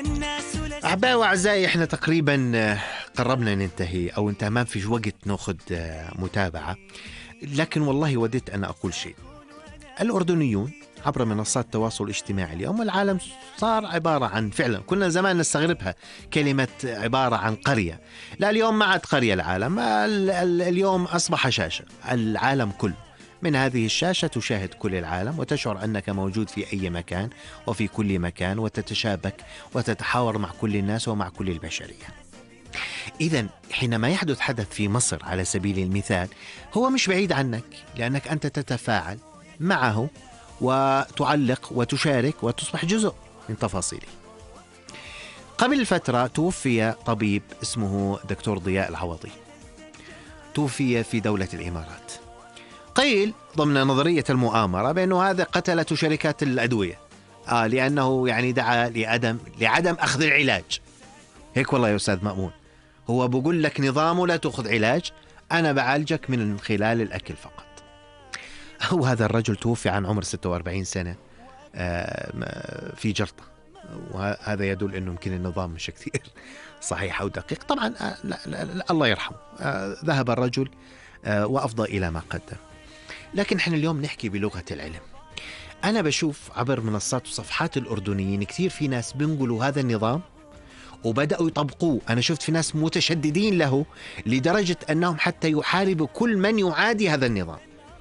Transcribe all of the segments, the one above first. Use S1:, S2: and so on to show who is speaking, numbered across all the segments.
S1: أحبائي وأعزائي، إحنا تقريبا قربنا ننتهي أو انتهى، ما في وقت نأخذ متابعة، لكن والله وددت أن أقول شيء. الأردنيون عبر منصات التواصل الاجتماعي اليوم، العالم صار عبارة عن، فعلا كنا زمان نستغربها كلمة عبارة عن قرية، لا اليوم ما عاد قرية العالم، اليوم أصبح شاشة. العالم كله من هذه الشاشة تشاهد كل العالم وتشعر أنك موجود في أي مكان وفي كل مكان، وتتشابك وتتحاور مع كل الناس ومع كل البشرية. إذن حينما يحدث حدث في مصر على سبيل المثال، هو مش بعيد عنك، لأنك أنت تتفاعل معه وتعلق وتشارك وتصبح جزء من تفاصيله. قبل فترة توفي طبيب اسمه دكتور ضياء العوضي، توفي في دولة الإمارات. قيل ضمن نظرية المؤامرة بأنه هذا قتلة شركات الأدوية، لأنه يعني دعا لعدم أخذ العلاج. هيك والله يا أستاذ مأمون، هو بقول لك نظامه لا تأخذ علاج، أنا بعالجك من خلال الأكل فقط. هو هذا الرجل توفي عن عمر 46 سنة في جلطة، وهذا يدل أنه يمكن النظام مش كثير صحيح أو دقيق. طبعا لا الله يرحمه، ذهب الرجل وأفضى إلى ما قدم. لكن احنا اليوم نحكي بلغة العلم. أنا بشوف عبر منصات وصفحات الأردنيين كثير في ناس بينقلوا هذا النظام وبدأوا يطبقوه. أنا شفت في ناس متشددين له لدرجة أنهم حتى يحاربوا كل من يعادي هذا النظام.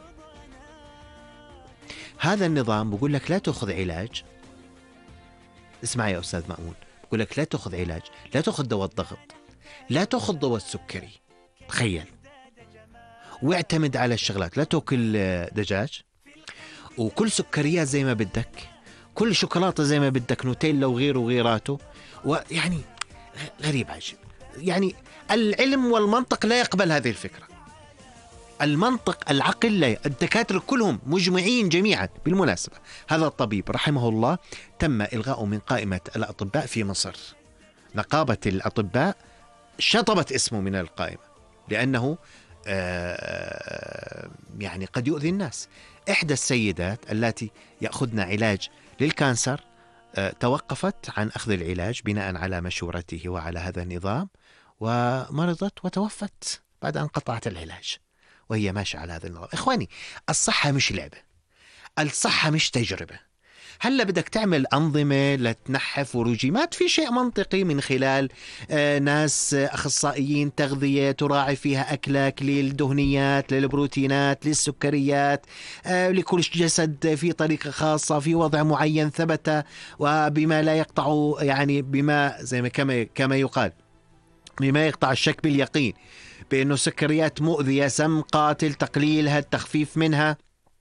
S1: هذا النظام بقول لك لا تأخذ علاج. اسمع يا أستاذ مأمون، بقول لك لا تأخذ علاج، لا تأخذ دواء الضغط، لا تأخذ دواء السكري، تخيل. واعتمد على الشغلات، لا تأكل دجاج، وكل سكريات زي ما بدك، كل شوكولاتة زي ما بدك، نوتيلا وغيره وغيراته. ويعني غريب عجيب، يعني العلم والمنطق لا يقبل هذه الفكرة. المنطق العقل لا. الدكاترة كلهم مجمعين جميعا. بالمناسبة هذا الطبيب رحمه الله تم إلغاؤه من قائمة الأطباء في مصر. نقابة الأطباء شطبت اسمه من القائمة لأنه يعني قد يؤذي الناس. إحدى السيدات التي يأخذن علاج للكانسر توقفت عن أخذ العلاج بناء على مشورته وعلى هذا النظام، ومرضت وتوفت بعد أن قطعت العلاج وهي ماشية على هذا النظام. إخواني، الصحة مش لعبة، الصحة مش تجربة. هلا بدك تعمل أنظمة لتنحف ورجيمات في شيء منطقي من خلال ناس أخصائيين تغذية تراعي فيها أكلك للدهنيات، للبروتينات، للسكريات، لكل جسد في طريقة خاصة في وضع معين ثبت، وبما لا يقطع، يعني بما زي ما كما يقال، بما يقطع الشك باليقين بأنه السكريات مؤذية، سم قاتل، تقليلها، التخفيف منها،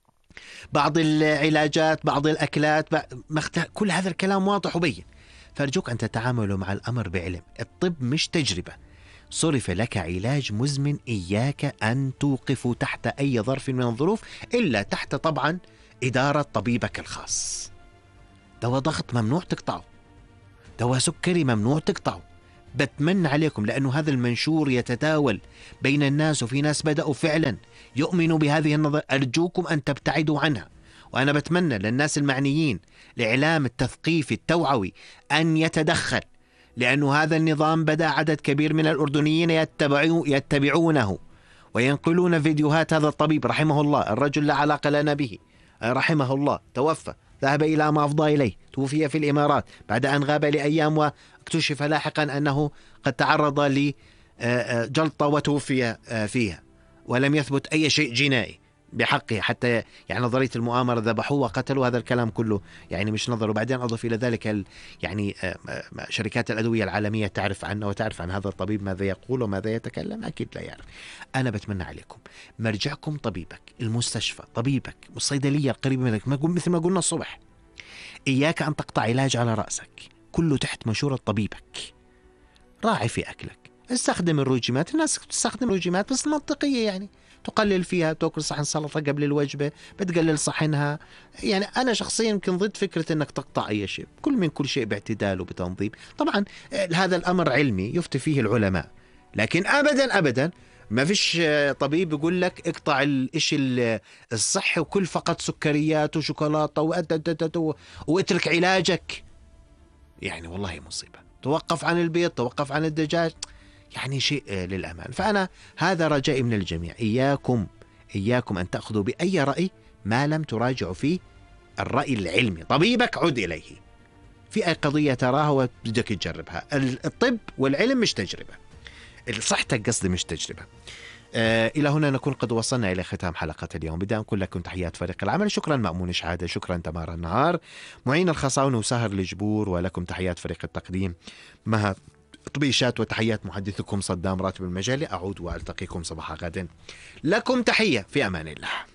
S1: بعض العلاجات، بعض الأكلات، كل هذا الكلام واضح وبين. فأرجوك أن تتعاملوا مع الأمر بعلم. الطب مش تجربة. صرف لك علاج مزمن، إياك أن توقفه تحت أي ظرف من الظروف إلا تحت طبعا إدارة طبيبك الخاص. دواء ضغط ممنوع تقطعه، دواء سكري ممنوع تقطعه. بتمنى عليكم، لأنه هذا المنشور يتداول بين الناس وفي ناس بدأوا فعلا يؤمنوا بهذه النظر، أرجوكم أن تبتعدوا عنها. وأنا بتمنى للناس المعنيين، الإعلام التثقيفي التوعوي، أن يتدخل، لأنه هذا النظام بدأ عدد كبير من الأردنيين يتبعونه وينقلون فيديوهات هذا الطبيب رحمه الله. الرجل لا علاقة لنا به، رحمه الله، توفى، ذهب إلى ما أفضى إليه، توفي في الإمارات بعد أن غاب لأيام، واكتشف لاحقا أنه قد تعرض لجلطة وتوفي فيها، ولم يثبت أي شيء جنائي بحقه، حتى يعني نظرية المؤامرة ذبحوه وقتلوا، هذا الكلام كله يعني مش نظر. وبعدين أضف إلى ذلك يعني شركات الأدوية العالمية تعرف عنه وتعرف عن هذا الطبيب ماذا يقول وماذا يتكلم، أكيد لا يعرف. أنا بتمنى عليكم مرجعكم طبيبك، المستشفى، طبيبك، الصيدلية القريبة منك، مثل ما قلنا الصبح، إياك أن تقطع علاج على رأسك، كله تحت مشورة طبيبك. راعي في أكلك، استخدم الروجيمات. الناس تستخدم الروجيمات بس منطقية، يعني تقلل فيها، تأكل صحن سلطة قبل الوجبة، بتقلل صحنها. يعني أنا شخصيا يمكن ضد فكرة أنك تقطع أي شيء، كل شيء باعتدال وبتنظيم. طبعا هذا الأمر علمي يفتي فيه العلماء، لكن أبدا ما فيش طبيب يقول لك اقطع الاشي الصحي وكل فقط سكريات وشوكولاتة واترك علاجك. يعني والله مصيبة. توقف عن البيض، توقف عن الدجاج، يعني شيء للأمان. فأنا هذا رجائي من الجميع، إياكم أن تأخذوا بأي رأي ما لم تراجعوا فيه الرأي العلمي. طبيبك عد إليه في أي قضية تراها وبدك تجربها. الطب والعلم مش تجربة، صحتك قصدي مش تجربة. إلى هنا نكون قد وصلنا إلى ختام حلقة اليوم. بدأ نقول لكم تحيات فريق العمل. شكرا مأمون شحادة، شكرا تمارا النهار، معين الخصاون وساهر الجبور، ولكم تحيات فريق التقديم مها طبيشات، وتحيات محدثكم صدام راتب المجالي. أعود وألتقيكم صباح غد. لكم تحية، في أمان الله.